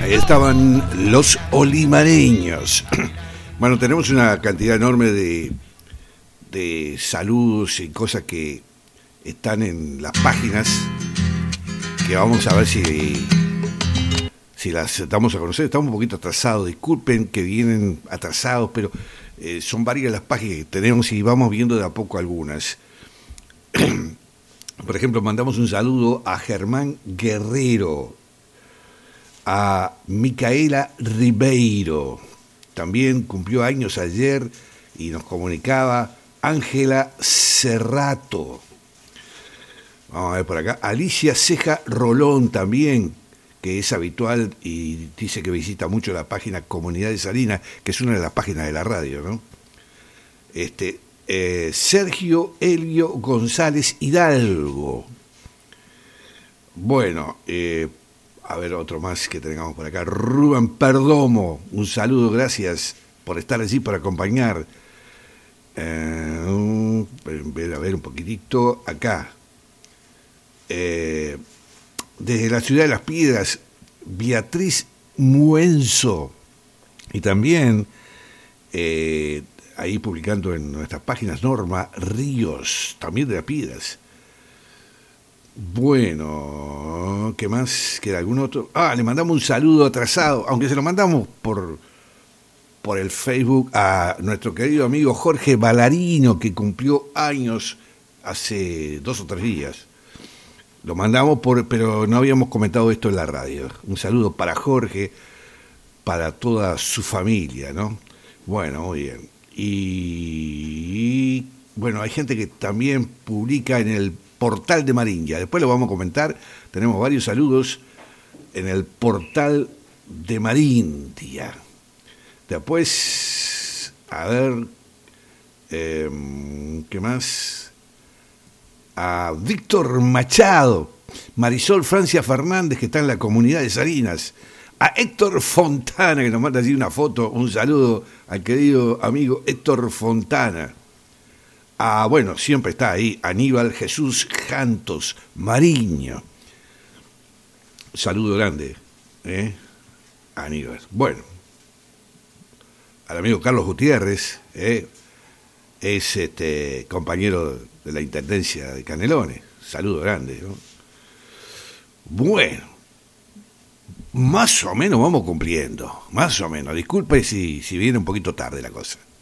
Ahí estaban los olimareños. Bueno, tenemos una cantidad enorme de saludos y cosas que están en las páginas que vamos a ver si las damos a conocer. Estamos un poquito atrasados, disculpen que vienen atrasados, pero son varias las páginas que tenemos y vamos viendo de a poco algunas. Por ejemplo, mandamos un saludo a Germán Guerrero, a Micaela Ribeiro, también cumplió años ayer y nos comunicaba Ángela Cerrato. Vamos a ver por acá, Alicia Ceja Rolón también, que es habitual y dice que visita mucho la página Comunidad de Salinas, que es una de las páginas de la radio, ¿no? Sergio Elio González Hidalgo. Bueno, a ver, otro más que tengamos por acá. Rubén Perdomo, un saludo, gracias por estar allí, por acompañar. A ver un poquitito acá. Desde la ciudad de Las Piedras, Beatriz Muenzo. Y también, ahí publicando en nuestras páginas, Norma Ríos, también de Las Piedras. Bueno, ¿qué más? ¿Queda algún otro? Le mandamos un saludo atrasado, aunque se lo mandamos por el Facebook a nuestro querido amigo Jorge Balarino, que cumplió años hace 2 o 3 días. Lo mandamos pero no habíamos comentado esto en la radio. Un saludo para Jorge, para toda su familia, ¿no? Bueno, muy bien. Y bueno, hay gente que también publica en el portal de Marindia. Después lo vamos a comentar. Tenemos varios saludos en el portal de Marindia. Después, a ver, ¿qué más? A Víctor Machado, Marisol Francia Fernández, que está en la Comunidad de Salinas, a Héctor Fontana, que nos manda allí una foto, un saludo al querido amigo Héctor Fontana. Bueno, siempre está ahí, Aníbal Jesús Jantos Mariño. Saludo grande, Aníbal. Bueno, al amigo Carlos Gutiérrez, es compañero de la Intendencia de Canelones. Saludo grande, ¿no? Bueno, más o menos vamos cumpliendo, más o menos. Disculpe si viene un poquito tarde la cosa.